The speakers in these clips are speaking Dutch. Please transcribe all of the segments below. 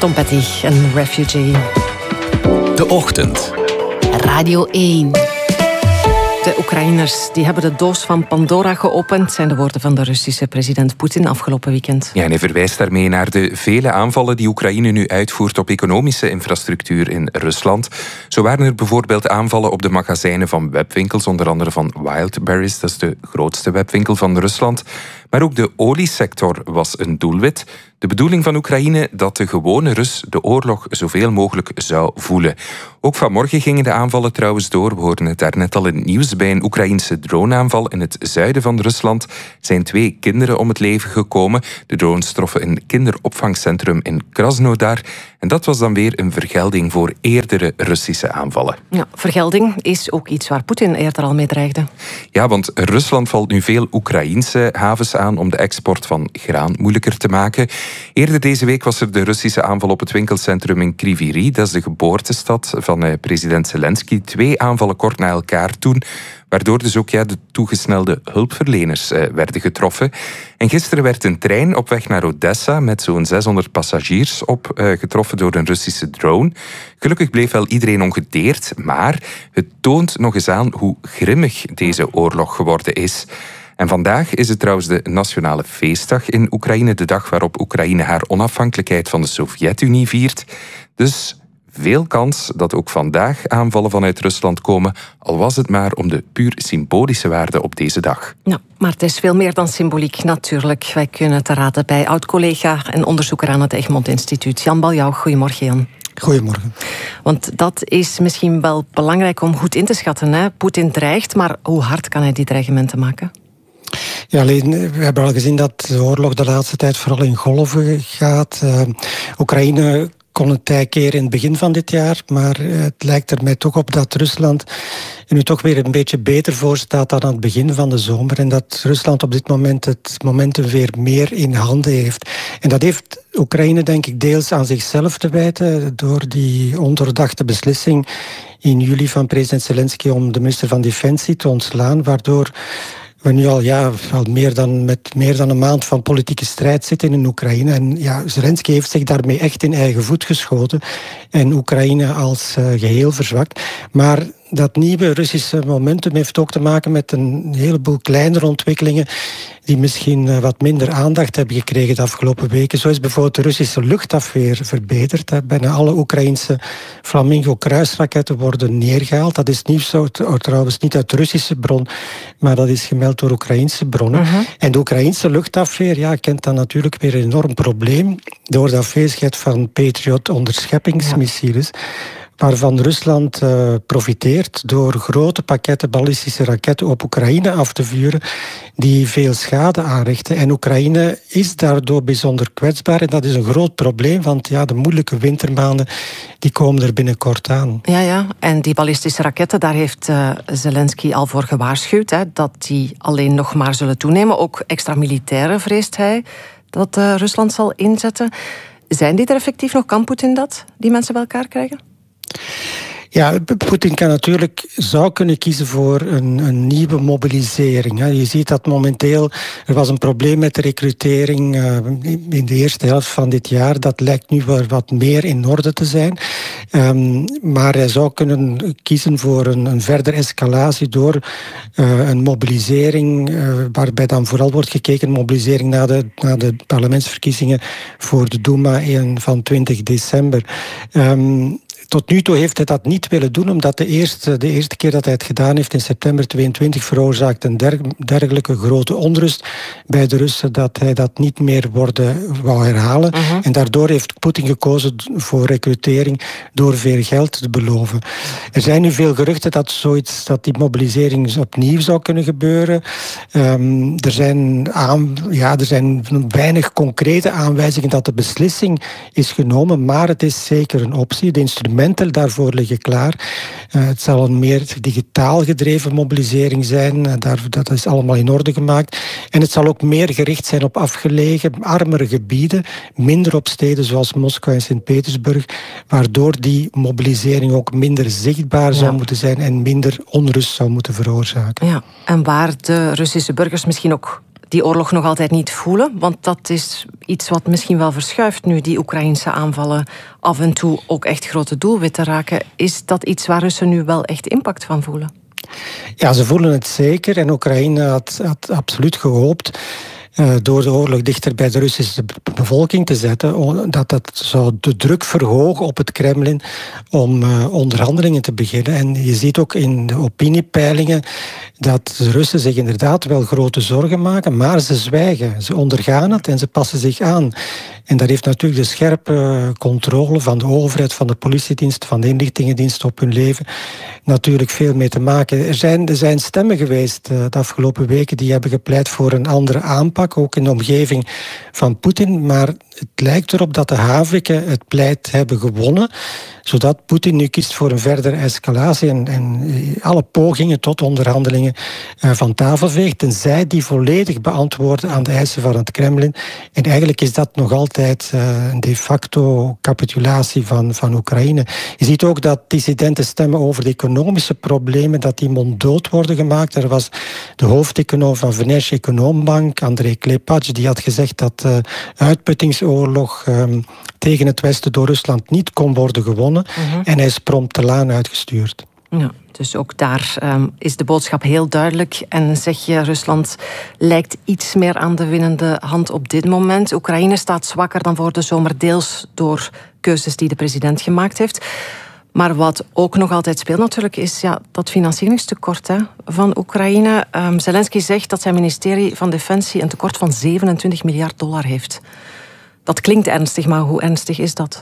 Tom Petty, een refugee. De Ochtend. Radio 1. De Oekraïners die hebben de doos van Pandora geopend, zijn de woorden van de Russische president Poetin afgelopen weekend. Ja, en hij verwijst daarmee naar de vele aanvallen die Oekraïne nu uitvoert op economische infrastructuur in Rusland. Zo waren er bijvoorbeeld aanvallen op de magazijnen van webwinkels, onder andere van Wildberries, dat is de grootste webwinkel van Rusland. Maar ook de oliesector was een doelwit. De bedoeling van Oekraïne dat de gewone Rus de oorlog zoveel mogelijk zou voelen. Ook vanmorgen gingen de aanvallen trouwens door. We hoorden het daarnet al in het nieuws. Bij een Oekraïnse droneaanval in het zuiden van Rusland zijn 2 kinderen om het leven gekomen. De drones troffen een kinderopvangcentrum in Krasnodar. En dat was dan weer een vergelding voor eerdere Russische aanvallen. Ja, vergelding is ook iets waar Poetin eerder al mee dreigde. Ja, want Rusland valt nu veel Oekraïense havens aan om de export van graan moeilijker te maken. Eerder deze week was er de Russische aanval op het winkelcentrum in Kryvyi Rih. Dat is de geboortestad van president Zelensky. 2 aanvallen kort na elkaar toen, waardoor dus ook de toegesnelde hulpverleners werden getroffen. En gisteren werd een trein op weg naar Odessa met zo'n 600 passagiers getroffen door een Russische drone. Gelukkig bleef wel iedereen ongedeerd, maar het toont nog eens aan hoe grimmig deze oorlog geworden is. En vandaag is het trouwens de nationale feestdag in Oekraïne, de dag waarop Oekraïne haar onafhankelijkheid van de Sovjet-Unie viert. Dus veel kans dat ook vandaag aanvallen vanuit Rusland komen, al was het maar om de puur symbolische waarde op deze dag. Ja, maar het is veel meer dan symboliek natuurlijk. Wij kunnen te raden bij oud-collega en onderzoeker aan het Egmont Instituut, Jan Baljouw. Goedemorgen, Jan. Goedemorgen. Want dat is misschien wel belangrijk om goed in te schatten, hè? Poetin dreigt, maar hoe hard kan hij die dreigementen maken? Ja, alleen, we hebben al gezien dat de oorlog de laatste tijd vooral in golven gaat. Oekraïne kon een tij keren in het begin van dit jaar, maar het lijkt er mij toch op dat Rusland nu toch weer een beetje beter voor staat dan aan het begin van de zomer. En dat Rusland op dit moment het momentum weer meer in handen heeft. En dat heeft Oekraïne denk ik deels aan zichzelf te wijten door die ondoordachte beslissing in juli van president Zelensky om de minister van Defensie te ontslaan, waardoor we nu al meer dan een maand van politieke strijd zitten in Oekraïne. En Zelensky heeft zich daarmee echt in eigen voet geschoten en Oekraïne als geheel verzwakt. Maar dat nieuwe Russische momentum heeft ook te maken met een heleboel kleinere ontwikkelingen die misschien wat minder aandacht hebben gekregen de afgelopen weken. Zo is bijvoorbeeld de Russische luchtafweer verbeterd. Bijna alle Oekraïnse Flamingo-kruisraketten worden neergehaald. Dat is nieuws trouwens niet uit de Russische bron, maar dat is gemeld door Oekraïnse bronnen. En de Oekraïnse luchtafweer kent dan natuurlijk weer een enorm probleem door de afwezigheid van Patriot-onderscheppingsmissiles. Waarvan Rusland profiteert door grote pakketten ballistische raketten op Oekraïne af te vuren, die veel schade aanrichten. En Oekraïne is daardoor bijzonder kwetsbaar. En dat is een groot probleem, want de moeilijke wintermaanden die komen er binnenkort aan. Ja, en die ballistische raketten, daar heeft Zelensky al voor gewaarschuwd, dat die alleen nog maar zullen toenemen. Ook extra militairen vreest hij dat Rusland zal inzetten. Zijn die er effectief nog? Kan Poetin dat, die mensen bij elkaar krijgen? Ja, Poetin zou kunnen kiezen voor een nieuwe mobilisering. Je ziet dat momenteel, er was een probleem met de recrutering in de eerste helft van dit jaar. Dat lijkt nu wel wat meer in orde te zijn. Maar hij zou kunnen kiezen voor een verdere escalatie door een mobilisering, waarbij dan vooral wordt gekeken, mobilisering na de parlementsverkiezingen voor de Duma van 20 december. Tot nu toe heeft hij dat niet willen doen, omdat de eerste keer dat hij het gedaan heeft in september 22 veroorzaakt een dergelijke grote onrust bij de Russen dat hij dat niet meer wou herhalen. En daardoor heeft Poetin gekozen voor recrutering door veel geld te beloven. Er zijn nu veel geruchten dat die mobilisering opnieuw zou kunnen gebeuren. Er zijn weinig concrete aanwijzingen dat de beslissing is genomen, maar het is zeker een optie. De instrumenten daarvoor liggen klaar. Het zal een meer digitaal gedreven mobilisering zijn. Dat is allemaal in orde gemaakt. En het zal ook meer gericht zijn op afgelegen, armere gebieden, minder op steden zoals Moskou en Sint-Petersburg, waardoor die mobilisering ook minder zichtbaar zou moeten zijn en minder onrust zou moeten veroorzaken. Ja, en waar de Russische burgers misschien ook die oorlog nog altijd niet voelen? Want dat is iets wat misschien wel verschuift nu die Oekraïnse aanvallen af en toe ook echt grote doelwitten raken. Is dat iets waar Russen nu wel echt impact van voelen? Ja, ze voelen het zeker. En Oekraïne had absoluut gehoopt, door de oorlog dichter bij de Russische bevolking te zetten, dat zou de druk verhogen op het Kremlin om onderhandelingen te beginnen. En je ziet ook in de opiniepeilingen dat de Russen zich inderdaad wel grote zorgen maken, maar ze zwijgen. Ze ondergaan het en ze passen zich aan. En daar heeft natuurlijk de scherpe controle van de overheid, van de politiedienst, van de inlichtingendienst op hun leven natuurlijk veel mee te maken. Er zijn stemmen geweest de afgelopen weken die hebben gepleit voor een andere aanpak, ook in de omgeving van Poetin. Maar het lijkt erop dat de haviken het pleit hebben gewonnen, zodat Poetin nu kiest voor een verdere escalatie en alle pogingen tot onderhandelingen van tafel veegt, tenzij die volledig beantwoorden aan de eisen van het Kremlin. En eigenlijk is dat nog altijd een de facto capitulatie van Oekraïne. Je ziet ook dat dissidenten stemmen over de economische problemen, dat die monddood worden gemaakt. Er was de hoofdeconoom van Venezia Econoombank, Andrei Klepacz, die had gezegd dat de uitputtingsoorlog tegen het Westen door Rusland niet kon worden gewonnen. En hij is prompt de laan uitgestuurd. Ja, dus ook daar is de boodschap heel duidelijk. En zeg je, Rusland lijkt iets meer aan de winnende hand op dit moment. Oekraïne staat zwakker dan voor de zomer, deels door keuzes die de president gemaakt heeft. Maar wat ook nog altijd speelt natuurlijk is dat financieringstekort van Oekraïne. Zelensky zegt dat zijn ministerie van Defensie een tekort van $27 miljard heeft. Dat klinkt ernstig, maar hoe ernstig is dat?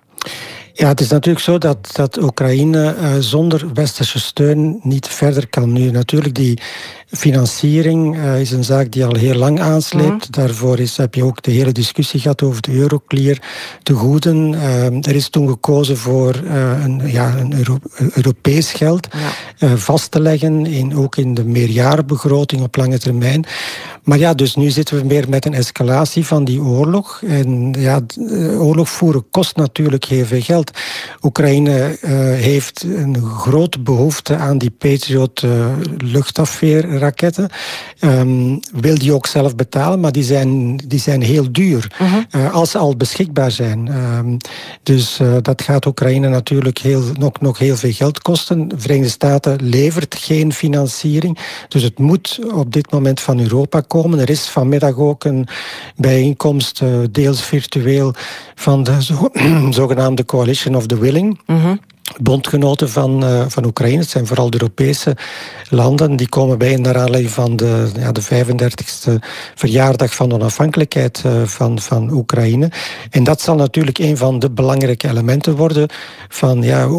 Ja, het is natuurlijk zo dat Oekraïne zonder westerse steun niet verder kan nu. Natuurlijk, die financiering is een zaak die al heel lang aansleept. Daarvoor heb je ook de hele discussie gehad over de Euroclear tegoeden. Er is toen gekozen voor een Europees geld vast te leggen, ook in de meerjarenbegroting op lange termijn. Maar ja, dus nu zitten we meer met een escalatie van die oorlog. En ja, oorlog voeren kost natuurlijk heel veel geld. Oekraïne heeft een grote behoefte aan die Patriot luchtafweerraketten. Wil die ook zelf betalen, maar die zijn heel duur. Als ze al beschikbaar zijn. Dus dat gaat Oekraïne natuurlijk nog heel veel geld kosten. De Verenigde Staten levert geen financiering. Dus het moet op dit moment van Europa komen. Er is vanmiddag ook een bijeenkomst, deels virtueel, van de zogenaamde Coalition of the Willing. Bondgenoten van Oekraïne, het zijn vooral de Europese landen, die komen bij naar aanleiding van de 35e verjaardag van de onafhankelijkheid van Oekraïne. En dat zal natuurlijk een van de belangrijke elementen worden van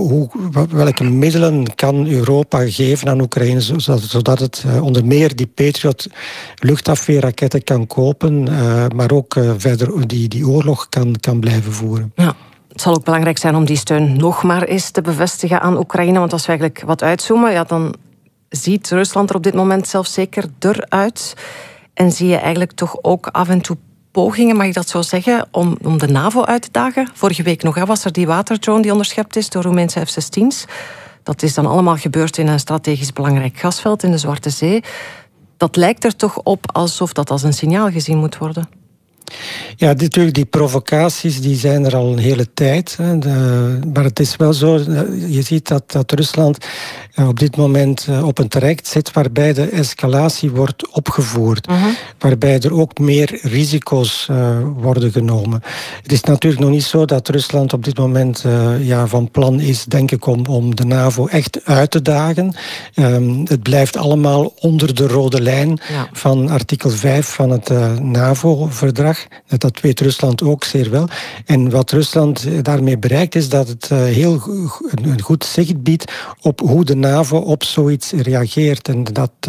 welke middelen kan Europa geven aan Oekraïne, zodat het onder meer die Patriot luchtafweerraketten kan kopen, maar ook verder die oorlog kan blijven voeren. Ja. Het zal ook belangrijk zijn om die steun nog maar eens te bevestigen aan Oekraïne. Want als we eigenlijk wat uitzoomen, dan ziet Rusland er op dit moment zelfzekerder uit. En zie je eigenlijk toch ook af en toe pogingen, mag ik dat zo zeggen, om de NAVO uit te dagen. Vorige week nog was er die waterdrone die onderschept is door Roemeense F-16's. Dat is dan allemaal gebeurd in een strategisch belangrijk gasveld in de Zwarte Zee. Dat lijkt er toch op alsof dat als een signaal gezien moet worden. Ja, natuurlijk, die provocaties die zijn er al een hele tijd. Maar het is wel zo, je ziet dat Rusland op dit moment op een traject zit waarbij de escalatie wordt opgevoerd. Waarbij er ook meer risico's worden genomen. Het is natuurlijk nog niet zo dat Rusland op dit moment van plan is, denk ik, om de NAVO echt uit te dagen. Het blijft allemaal onder de rode lijn van artikel 5 van het NAVO-verdrag. Dat weet Rusland ook zeer wel. En wat Rusland daarmee bereikt is dat het heel een goed zicht biedt op hoe de NAVO op zoiets reageert. En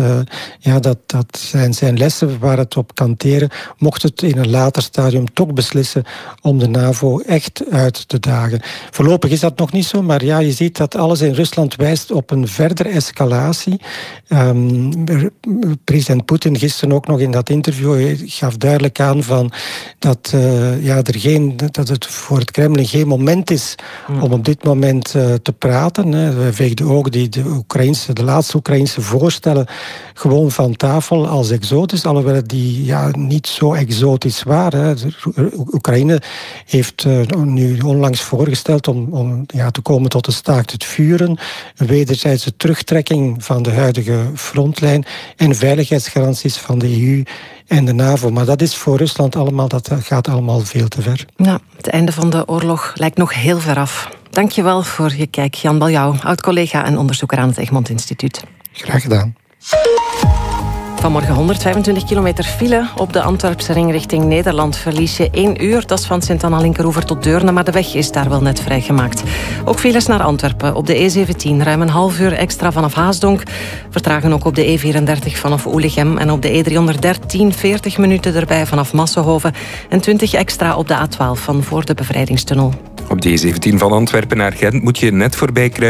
dat zijn lessen waar het op kan teren, mocht het in een later stadium toch beslissen om de NAVO echt uit te dagen. Voorlopig is dat nog niet zo, maar je ziet dat alles in Rusland wijst op een verdere escalatie. President Poetin gisteren ook nog in dat interview gaf duidelijk aan van dat het voor het Kremlin geen moment is om op dit moment te praten. We veegden ook de laatste Oekraïnse voorstellen gewoon van tafel als exotisch, alhoewel die niet zo exotisch waren. Oekraïne heeft nu onlangs voorgesteld om te komen tot een staakt het vuren, wederzijdse terugtrekking van de huidige frontlijn en veiligheidsgaranties van de EU en de NAVO. Maar dat is voor Rusland dat gaat allemaal veel te ver. Ja, het einde van de oorlog lijkt nog heel ver af. Dank je wel voor je kijk, Jan Baljouw, oud-collega en onderzoeker aan het Egmont Instituut. Graag gedaan. Vanmorgen 125 kilometer file op de Antwerpse ring richting Nederland. Verlies je 1 uur, dat is van Sint-Anna-Linkeroever tot Deurne, maar de weg is daar wel net vrijgemaakt. Ook files naar Antwerpen op de E17, ruim een half uur extra vanaf Haasdonk. Vertragen ook op de E34 vanaf Oelegem en op de E313 40 minuten erbij vanaf Massenhoven en 20 extra op de A12 van voor de Bevrijdingstunnel. Op de E17 van Antwerpen naar Gent moet je net voorbij kruisen